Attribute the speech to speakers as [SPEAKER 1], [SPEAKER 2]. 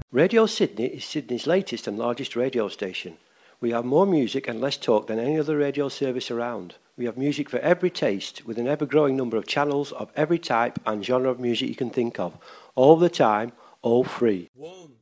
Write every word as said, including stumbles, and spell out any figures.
[SPEAKER 1] Radio Sydney is Sydney's latest and largest radio station. We have more music and less talk than any other radio service around. We have music for every taste, with an ever-growing number of channels of every type and genre of music you can think of, all the time, all free.
[SPEAKER 2] One,